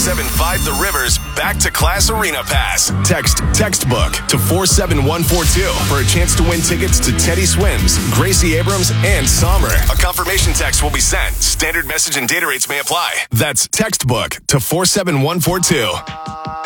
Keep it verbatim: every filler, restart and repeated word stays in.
seven five The Rivers Back to Class Arena Pass. Text textbook to four seven one four two for a chance to win tickets to Teddy Swims, Gracie Abrams, and Sommer. A confirmation text will be sent. Standard message and data rates may apply. That's textbook to four seven one four two.